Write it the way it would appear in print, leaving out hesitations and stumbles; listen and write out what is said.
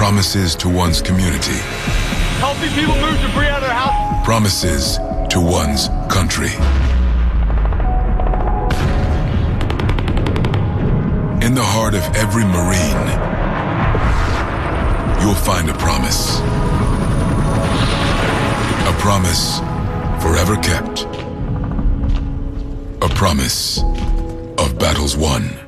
Promises to one's community. Helping people move debris out of their house. Promises to one's country. In the heart of every Marine, you'll find a promise. A promise forever kept. A promise of battles won.